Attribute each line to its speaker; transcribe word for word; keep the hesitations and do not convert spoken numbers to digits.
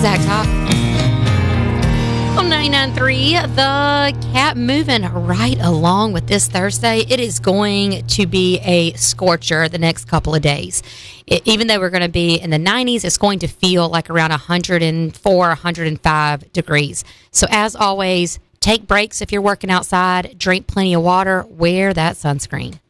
Speaker 1: Zach Top. On ninety-nine point three, the cat moving right along with this Thursday. It is going to be a scorcher the next couple of days. It, even though we're going to be in the nineties, it's going to feel like around one hundred four, one hundred five degrees. So as always, take breaks if you're working outside, drink plenty of water, wear that sunscreen.